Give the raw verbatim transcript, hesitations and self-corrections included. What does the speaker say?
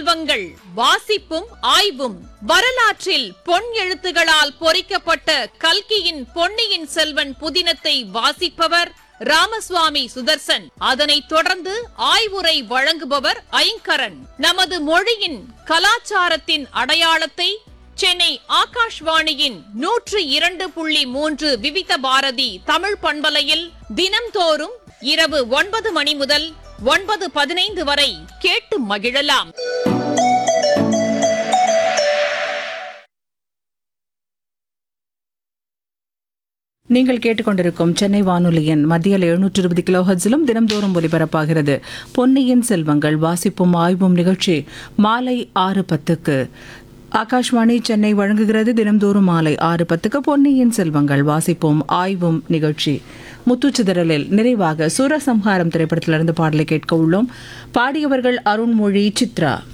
செல்வங்கள் வாசிப்பும் ஆய்வும். வரலாற்றில் பொன் எழுத்துகளால் பொறிக்கப்பட்ட கல்கியின் பொன்னியின் செல்வன் புதினத்தை வாசிப்பவர் ராமசுவாமி சுதர்சன். அதனைத் தொடர்ந்து ஆய்வுரை வழங்குபவர் ஐங்கரன். நமது மொழியின் கலாச்சாரத்தின் அடையாளத்தை சென்னை ஆகாஷ்வாணியின் நூற்று இரண்டு புள்ளி மூன்று விவித பாரதி தமிழ் பண்பலையில் தினம்தோறும் இரவு ஒன்பது மணி முதல் ஒன்பது பதினைந்து வரை கேட்டு மகிழலாம். நீங்கள் கேட்டுக்கொண்டிருக்கும் சென்னை வானொலியின் மத்தியில் எழுநூற்று இருபது கிலோ ஹெர்ட்ஸிலும் தினம்தோறும் ஒலிபரப்பாகிறது பொன்னியின் செல்வங்கள் வாசிப்பும் ஆய்வும் நிகழ்ச்சி. மாலை ஆறு பத்துக்கு ஆகாஷ்வாணி சென்னை வழங்குகிறது. தினம்தோறும் மாலை ஆறு பத்துக்கு பொன்னியின் செல்வங்கள் வாசிப்போம் ஆய்வும் நிகழ்ச்சி. முத்துச்சிதறலில் நிறைவாக சூரசம்ஹாரம் திரைப்படத்திலிருந்து பாடலை கேட்க உள்ளோம். பாடியவர்கள் அருண்மொழி, சித்ரா.